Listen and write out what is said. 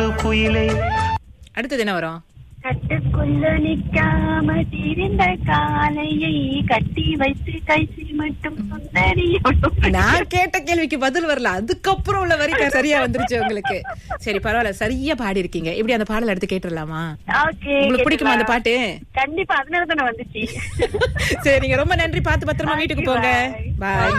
பாடு குயிலே. அடுத்தது என்ன வரும்? கட்டுக்குள்ள நிக்காம திரிந்த காலையை கட்டி வைத்து கைசி மட்டும் சுந்தரியோடு. நான் கேட்ட கேள்விக்கு பதில் வரல, அதுக்கப்புறம் உள்ள வரி சரியா வந்துருச்சு உங்களுக்கு. சரி பரவாயில்ல, சரியா பாடி இருக்கீங்க. இப்படி அந்த பாடல் எடுத்து கேட்டுடலாமா? ஓகே, உங்களுக்கு பிடிக்குமா அந்த பாட்டு? கண்டிப்பா, அதனால தானே வந்துச்சு. சரிங்க, ரொம்ப நன்றி. பார்த்து பத்திரமா வீட்டுக்கு போங்க. பாய்.